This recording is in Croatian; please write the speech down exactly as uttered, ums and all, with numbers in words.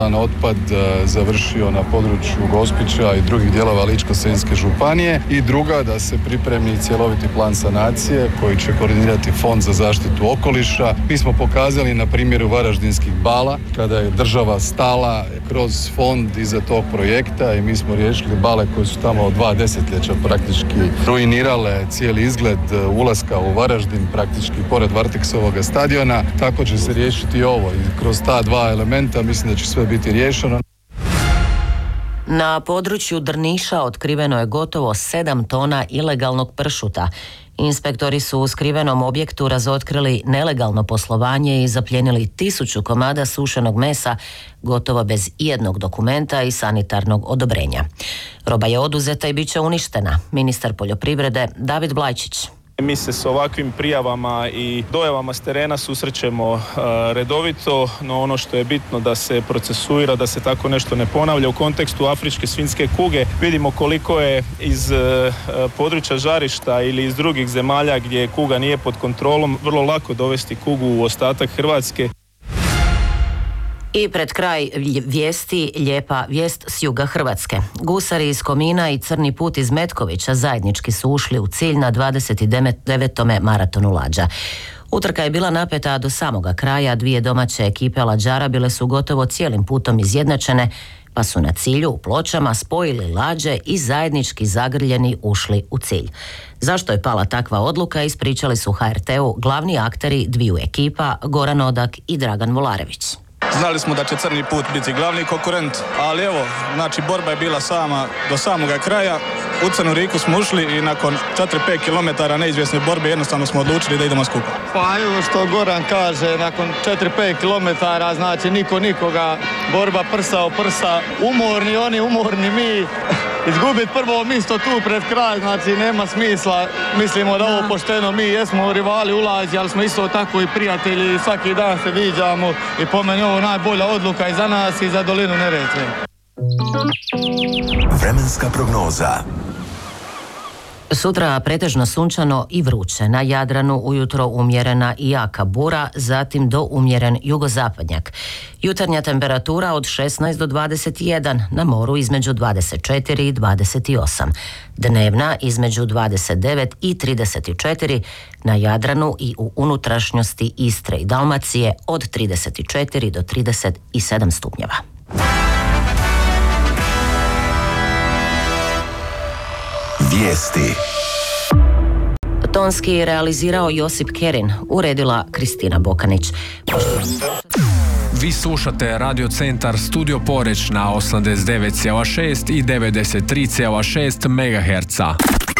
Otpad završio na području Gospića i drugih dijelova Ličko-senjske županije i druga da se pripremi cjeloviti plan sanacije koji će koordinirati Fond za zaštitu okoliša. Mi smo pokazali na primjeru Varaždinskih bala kada je država stala kroz fond iza tog projekta i mi smo riješili bale koje su tamo od dva desetljeća praktički ruinirale cijeli izgled ulaska u Varaždin praktički pored Varteksovoga stadiona. Tako će se riješiti ovo i kroz ta dva elementa mislim da će sve biti riješeno. Na području Drniša otkriveno je gotovo sedam tona ilegalnog pršuta. Inspektori su u skrivenom objektu razotkrili nelegalno poslovanje i zapljenili tisuću komada sušenog mesa, gotovo bez ijednog dokumenta i sanitarnog odobrenja. Roba je oduzeta i bit će uništena. Ministar poljoprivrede David Blajčić. Mi se s ovakvim prijavama i dojavama s terena susrećemo uh, redovito, no ono što je bitno da se procesuira, da se tako nešto ne ponavlja. U kontekstu afričke svinjske kuge vidimo koliko je iz uh, područja žarišta ili iz drugih zemalja gdje kuga nije pod kontrolom vrlo lako dovesti kugu u ostatak Hrvatske. I pred kraj vijesti lijepa vijest s juga Hrvatske. Gusari iz Komina i Crni put iz Metkovića zajednički su ušli u cilj na dvadeset devetom maratonu lađa. Utrka je bila napeta do samoga kraja, dvije domaće ekipe lađara bile su gotovo cijelim putom izjednačene, pa su na cilju u Pločama spojili lađe i zajednički zagrljeni ušli u cilj. Zašto je pala takva odluka, ispričali su ha er te-u glavni akteri dviju ekipa, Goran Odak i Dragan Volarević. Znali smo da će Crni put biti glavni konkurent, ali evo, znači borba je bila sama do samoga kraja. U Crnu Riku smo ušli i nakon četiri pet kilometara neizvjesne borbe jednostavno smo odlučili da idemo skupa. Pa evo što Goran kaže, nakon četiri pet kilometara, znači niko nikoga, borba prsa o prsa, umorni oni, umorni mi. Izgubiti prvo mjesto tu pred kraj, znači nema smisla. Mislimo da ovo pošteno, mi jesmo rivali ulazi, ali smo isto tako i prijatelji, svaki dan se viđamo i po meni ovo najbolja odluka i za nas i za dolinu Neretve. Vremenska prognoza. Sutra pretežno sunčano i vruće. Na Jadranu ujutro umjerena i jaka bura, zatim do umjeren jugozapadnjak. Jutarnja temperatura od šesnaest do dvadeset jedan, na moru između dvadeset četiri i dvadeset osam. Dnevna između dvadeset devet i trideset četiri, na Jadranu i u unutrašnjosti Istre i Dalmacije od trideset četiri do trideset sedam stupnjeva. Vijesti. Tonski realizirao Josip Kerin, uredila Kristina Bokanić. Vi slušate Radio Centar Studio Poreč na osamdeset devet zarez šest i devedeset tri zarez šest megaherca.